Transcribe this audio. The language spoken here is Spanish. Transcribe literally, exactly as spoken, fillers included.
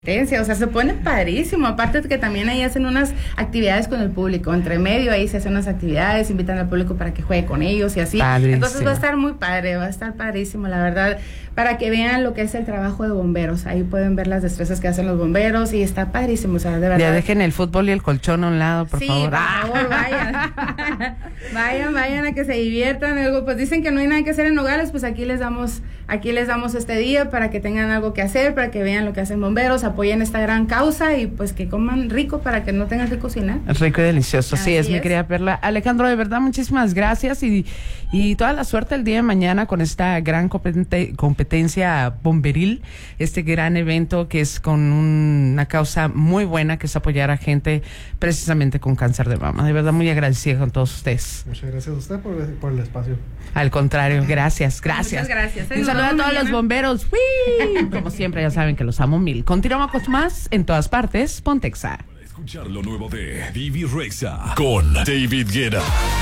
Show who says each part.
Speaker 1: O sea, se pone padrísimo, aparte de que también ahí hacen unas actividades con el público, entre medio ahí se hacen unas actividades, invitan al público para que juegue con ellos y así, padrísimo. Entonces va a estar muy padre, va a estar padrísimo, la verdad, para que vean lo que es el trabajo de bomberos, ahí pueden ver las destrezas que hacen los bomberos y está padrísimo, o sea, de verdad.
Speaker 2: Ya dejen el fútbol y el colchón a un lado, por
Speaker 1: sí,
Speaker 2: favor.
Speaker 1: por favor, vayan, vayan, vayan a que se diviertan, algo, pues dicen que no hay nada que hacer en Nogales, pues aquí les damos, aquí les damos este día para que tengan algo que hacer, para que vean lo que hacen bomberos, apoyen esta gran causa y pues que coman rico para que no tengan que cocinar.
Speaker 2: Rico y delicioso,
Speaker 1: Así
Speaker 2: sí es,
Speaker 1: es,
Speaker 2: mi querida Perla. Alejandro, de verdad, muchísimas gracias y, y toda la suerte el día de mañana con esta gran competen- competencia bomberil, este gran evento que es con un, una causa muy buena, que es apoyar a gente precisamente con cáncer de mama. De verdad, muy agradecida con todos ustedes.
Speaker 3: Muchas gracias a usted por, por el espacio.
Speaker 2: Al contrario, gracias, gracias.
Speaker 1: Muchas gracias.
Speaker 2: Un saludo a todos mañana. Los bomberos. ¡Wii! Como siempre, ya saben que los amo mil. Continuamos con más en todas partes. Pontexa.
Speaker 4: Escuchar lo nuevo de Vivi Rexa con David Guetta.